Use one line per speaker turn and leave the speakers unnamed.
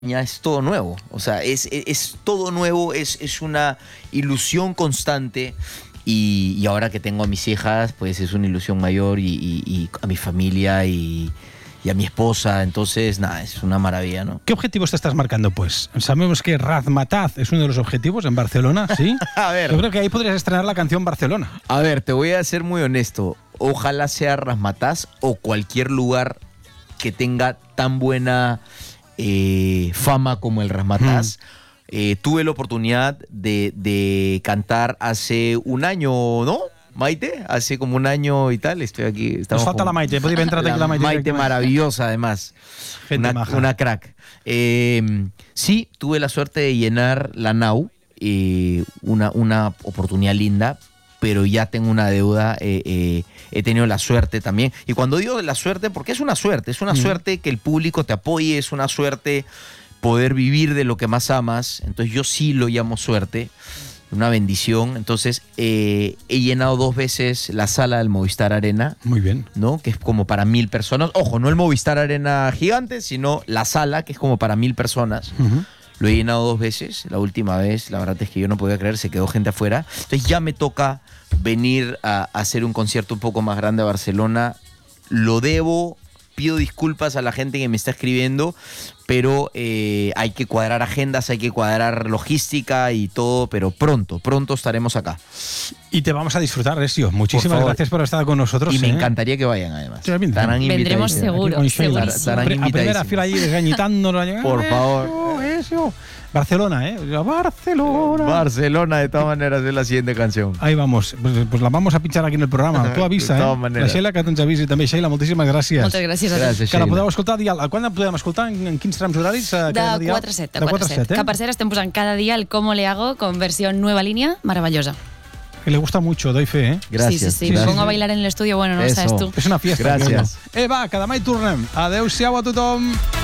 es todo nuevo, o sea, es todo nuevo, es una ilusión constante y ahora que tengo a mis hijas, pues es una ilusión mayor y a mi familia y a mi esposa, entonces nada, es una maravilla, ¿no?
¿Qué objetivos te estás marcando, pues? Sabemos que Razmataz es uno de los objetivos en Barcelona, ¿sí?
A ver.
Yo creo que ahí podrías estrenar la canción Barcelona.
A ver, te voy a ser muy honesto, ojalá sea Razmataz o cualquier lugar que tenga tan buena fama como el Razmataz. Tuve la oportunidad de cantar hace un año, ¿no? Maite, hace como un año y tal, estoy aquí.
Nos falta la Maite, podría entrar aquí la Maite.
Maite maravillosa, además. Una crack. Sí, tuve la suerte de llenar la Nau, una oportunidad linda, pero ya tengo una deuda, he tenido la suerte también. Y cuando digo la suerte, porque es una suerte que el público te apoye, es una suerte poder vivir de lo que más amas. Entonces yo sí lo llamo suerte, una bendición. Entonces he llenado 2 veces la sala del Movistar Arena.
Muy bien.
¿No? Que es como para 1000 personas. Ojo, no el Movistar Arena gigante, sino la sala, que es como para 1000 personas. Lo he llenado 2 veces. La última vez, la verdad es que yo no podía creer, se quedó gente afuera. Entonces ya me toca venir a hacer un concierto un poco más grande a Barcelona. Lo debo, pido disculpas a la gente que me está escribiendo, pero hay que cuadrar agendas, hay que cuadrar logística y todo, pero pronto estaremos acá.
Y te vamos a disfrutar, Ezio. Muchísimas gracias por estar con nosotros.
Y me encantaría que vayan, además.
Vendremos seguro.
Estarán
a primera fila ahí desgañitándonos.
Por favor.
Ezio. Barcelona, Barcelona.
Barcelona, de todas maneras, es la siguiente canción.
Ahí vamos. Pues la vamos a pinchar aquí en el programa. Tu avisa,
de todas maneres.
La Sheila que ens avisi també. Sheila, moltíssimes gràcies.
Moltes gràcies a tu.
Que la podeu escoltar, quan la podem escoltar? En quins trams horaris?
De 4 a 7. De 4 a 7. Que per cert estem posant cada dia el Cómo le hago con versión nueva línea, maravillosa.
Que le gusta mucho, doy fe, ¿eh?
Gracias.
Sí. Me pongo a bailar en el estudio, bueno, no sabes tú.
És una fiesta.
Gràcies.
Va, que demà hi tornem. Adéu-siau a tothom.